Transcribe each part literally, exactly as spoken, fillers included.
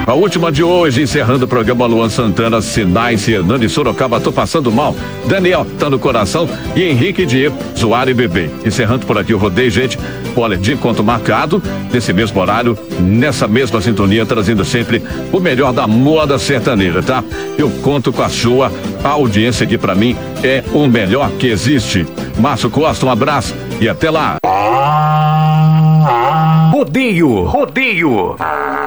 A última de hoje, encerrando o programa Luan Santana, Sinais, Hernani, Sorocaba, tô passando mal. Daniel, tá no coração. E Henrique Diego, Zoar e Bebê. Encerrando por aqui o rodeio, gente. Olha, de encontro marcado, nesse mesmo horário, nessa mesma sintonia, trazendo sempre o melhor da moda sertaneja, tá? Eu conto com a sua audiência aqui, pra mim, é o melhor que existe. Márcio Costa, um abraço e até lá. Rodeio, rodeio.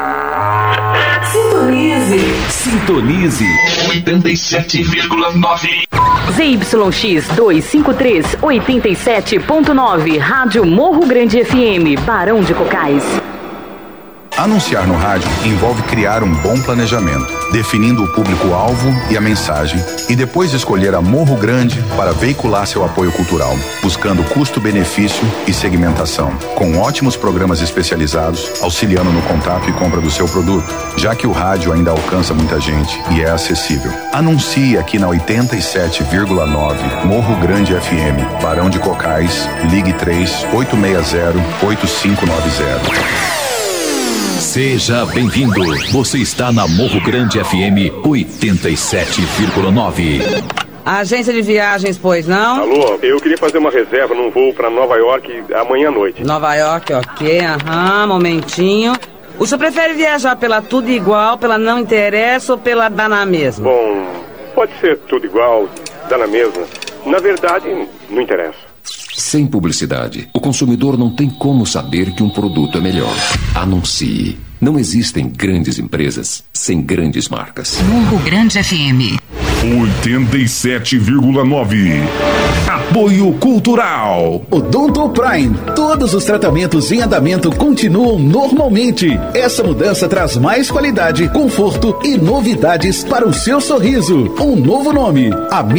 Sintonize. Sintonize. oitenta e sete vírgula nove. Z Y X duzentos e cinquenta e três, oitenta e sete ponto nove. Rádio Morro Grande F M, Barão de Cocais. Anunciar no rádio envolve criar um bom planejamento, definindo o público-alvo e a mensagem, e depois escolher a Morro Grande para veicular seu apoio cultural, buscando custo-benefício e segmentação, com ótimos programas especializados, auxiliando no contato e compra do seu produto, já que o rádio ainda alcança muita gente e é acessível. Anuncie aqui na oitenta e sete vírgula nove, Morro Grande F M, Barão de Cocais, ligue três oito seis zero oito cinco nove zero. Seja bem-vindo. Você está na Morro Grande F M oitenta e sete vírgula nove. Agência de viagens, pois não? Alô, eu queria fazer uma reserva num voo para Nova York amanhã à noite. Nova York, ok, aham, momentinho. O senhor prefere viajar pela tudo igual, pela não interessa ou pela dá na mesma? Bom, pode ser tudo igual, dá na mesma. Na verdade, não interessa. Sem publicidade, o consumidor não tem como saber que um produto é melhor. Anuncie. Não existem grandes empresas sem grandes marcas. Morro Grande F M oitenta e sete vírgula nove. Apoio Cultural. Odonto Prime. Todos os tratamentos em andamento continuam normalmente. Essa mudança traz mais qualidade, conforto e novidades para o seu sorriso. Um novo nome. A